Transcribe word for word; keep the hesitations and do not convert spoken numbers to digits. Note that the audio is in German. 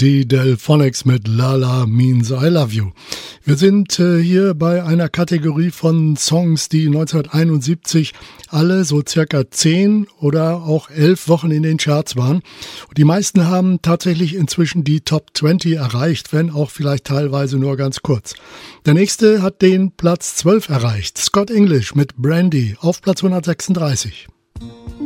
die Delphonics mit Lala Means I Love You. Wir sind äh, hier bei einer Kategorie von Songs, die neunzehnhunderteinundsiebzig alle so circa zehn oder auch elf Wochen in den Charts waren. Und die meisten haben tatsächlich inzwischen die Top zwanzig erreicht, wenn auch vielleicht teilweise nur ganz kurz. Der nächste hat den Platz zwölf erreicht. Scott English mit Brandy auf Platz hundertsechsunddreißig.